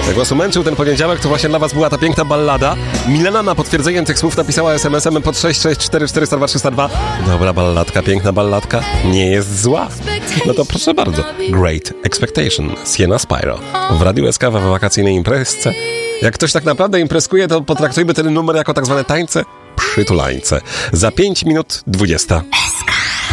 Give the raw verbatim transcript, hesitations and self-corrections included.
Jak was umęczył ten poniedziałek, to właśnie dla was była ta piękna ballada. Milena na potwierdzenie tych słów napisała es em esem pod sześć sześć cztery cztery zero dwa trzy zero dwa. Dobra balladka, piękna balladka, nie jest zła. No to proszę bardzo. Great Expectation, Sienna Spyro. W Radiu S K w wakacyjnej imprezce. Jak ktoś tak naprawdę imprezkuje, to potraktujmy ten numer jako tak zwane tańce przytulańce. Za pięć minut dwudziesta. S K.